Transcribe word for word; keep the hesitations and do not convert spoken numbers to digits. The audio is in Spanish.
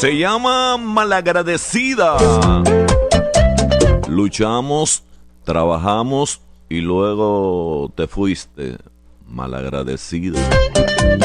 Se llama Malagradecida. Luchamos, trabajamos y luego te fuiste. Malagradecida.